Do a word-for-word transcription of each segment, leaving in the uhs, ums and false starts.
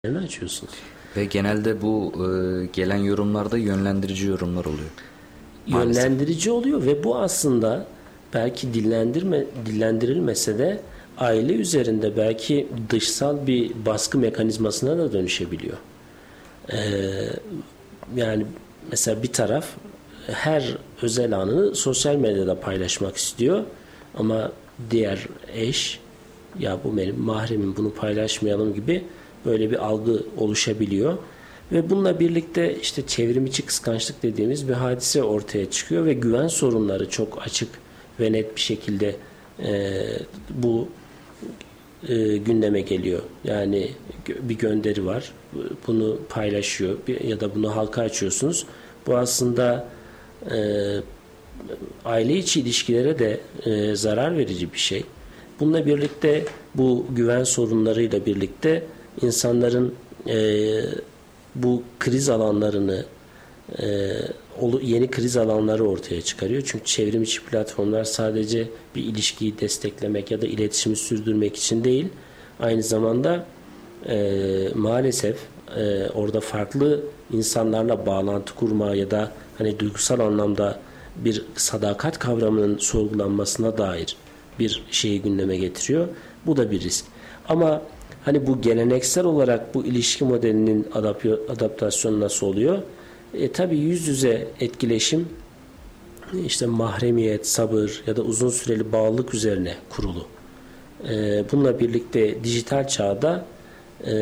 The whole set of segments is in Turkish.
açıyorsunuz. Ve genelde bu e, gelen yorumlarda yönlendirici yorumlar oluyor. Maalesef. Yönlendirici oluyor ve bu aslında belki dillendirme dillendirilmese de aile üzerinde belki dışsal bir baskı mekanizmasına da dönüşebiliyor. Ee, yani mesela bir taraf her özel anını sosyal medyada paylaşmak istiyor ama diğer eş ya bu benim mahremim bunu paylaşmayalım gibi böyle bir algı oluşabiliyor. Ve bununla birlikte işte çevrimiçi kıskançlık dediğimiz bir hadise ortaya çıkıyor ve güven sorunları çok açık ve net bir şekilde e, bu e, gündeme geliyor. Yani bir gönderi var, bunu paylaşıyor ya da bunu halka açıyorsunuz. Bu aslında e, aile içi ilişkilere de e, zarar verici bir şey. Bununla birlikte bu güven sorunlarıyla birlikte insanların e, bu kriz alanlarını e, yeni kriz alanları ortaya çıkarıyor. Çünkü çevrimiçi platformlar sadece bir ilişkiyi desteklemek ya da iletişimi sürdürmek için değil, aynı zamanda e, maalesef e, orada farklı insanlarla bağlantı kurma ya da hani duygusal anlamda bir sadakat kavramının sorgulanmasına dair bir şeyi gündeme getiriyor. Bu da bir risk. Ama hani bu geleneksel olarak bu ilişki modelinin adaptasyonu nasıl oluyor? E, tabii yüz yüze etkileşim işte mahremiyet, sabır ya da uzun süreli bağlılık üzerine kurulu. E, bununla birlikte dijital çağda e,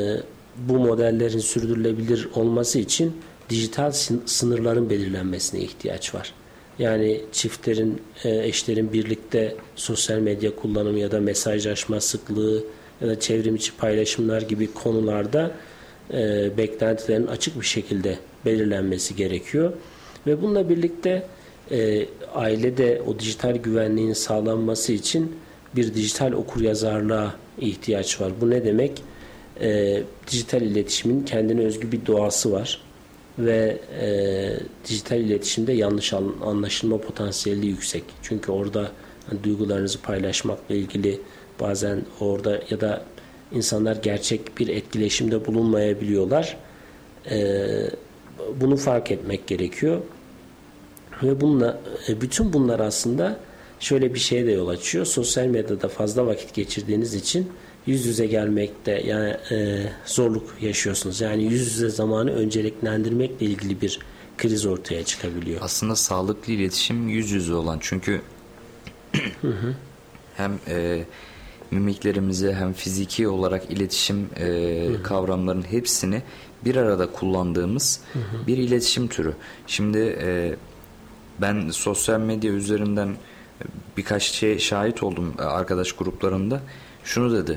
bu modellerin sürdürülebilir olması için dijital sınırların belirlenmesine ihtiyaç var. Yani çiftlerin, eşlerin birlikte sosyal medya kullanımı ya da mesajlaşma sıklığı ya da çevrimiçi paylaşımlar gibi konularda e, beklentilerin açık bir şekilde belirlenmesi gerekiyor. Ve bununla birlikte e, ailede o dijital güvenliğin sağlanması için bir dijital okuryazarlığa ihtiyaç var. Bu ne demek? E, dijital iletişimin kendine özgü bir doğası var. Ve e, dijital iletişimde yanlış anlaşılma potansiyeli yüksek. Çünkü orada hani, duygularınızı paylaşmakla ilgili bazen orada ya da insanlar gerçek bir etkileşimde bulunmayabiliyorlar. E, bunu fark etmek gerekiyor. Ve bununla e, bütün bunlar aslında şöyle bir şeye de yol açıyor. Sosyal medyada fazla vakit geçirdiğiniz için yüz yüze gelmekte yani e, zorluk yaşıyorsunuz. Yani yüz yüze zamanı önceliklendirmekle ilgili bir kriz ortaya çıkabiliyor. Aslında sağlıklı iletişim yüz yüze olan. Çünkü hı hı. hem e, mimiklerimizi hem fiziki olarak iletişim e, hı hı. kavramlarının hepsini bir arada kullandığımız hı hı. bir iletişim türü. Şimdi e, ben sosyal medya üzerinden birkaç şey şahit oldum arkadaş gruplarında. Şunu dedi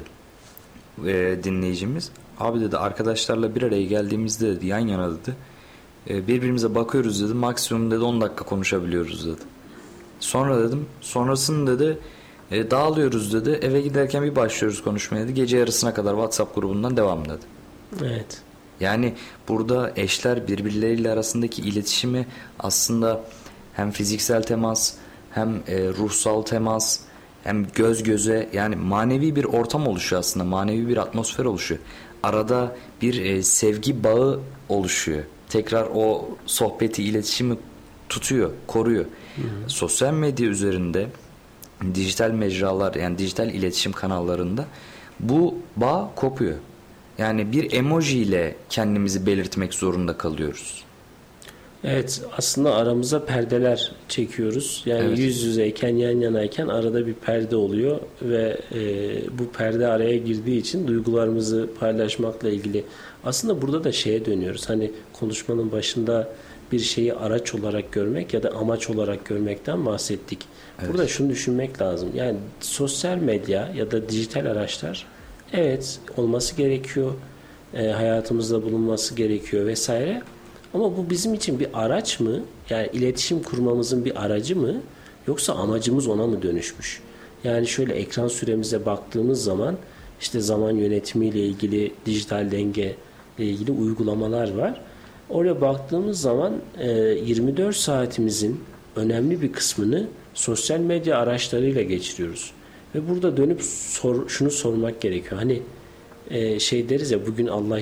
e, dinleyicimiz. Abi dedi arkadaşlarla bir araya geldiğimizde dedi yan yana dedi e, birbirimize bakıyoruz dedi. Maksimum dedi on dakika konuşabiliyoruz dedi. Sonra dedim sonrasını dedi e, dağılıyoruz dedi. Eve giderken bir başlıyoruz konuşmaya dedi. Gece yarısına kadar WhatsApp grubundan devam dedi. Evet. Yani burada eşler birbirleriyle arasındaki iletişimi aslında hem fiziksel temas hem e, ruhsal temas hem göz göze yani manevi bir ortam oluşuyor aslında. Manevi bir atmosfer oluşuyor. Arada bir e, sevgi bağı oluşuyor. Tekrar o sohbeti, iletişimi tutuyor, koruyor. Hı hı. Sosyal medya üzerinde dijital mecralar yani dijital iletişim kanallarında bu bağ kopuyor. Yani bir emoji ile kendimizi belirtmek zorunda kalıyoruz. Evet, aslında aramıza perdeler çekiyoruz. Yani evet. Yüz yüzeyken, yan yanayken arada bir perde oluyor ve e, bu perde araya girdiği için duygularımızı paylaşmakla ilgili. Aslında burada da şeye dönüyoruz. Hani konuşmanın başında bir şeyi araç olarak görmek ya da amaç olarak görmekten bahsettik. Evet. Burada şunu düşünmek lazım. Yani sosyal medya ya da dijital araçlar evet olması gerekiyor. E, hayatımızda bulunması gerekiyor vesaire. Ama bu bizim için bir araç mı? Yani iletişim kurmamızın bir aracı mı? Yoksa amacımız ona mı dönüşmüş? Yani şöyle ekran süremize baktığımız zaman işte zaman yönetimiyle ilgili, dijital denge ile ilgili uygulamalar var. Oraya baktığımız zaman yirmi dört saatimizin önemli bir kısmını sosyal medya araçlarıyla geçiriyoruz. Ve burada dönüp sor, şunu sormak gerekiyor. Hani e, şey deriz ya, bugün Allah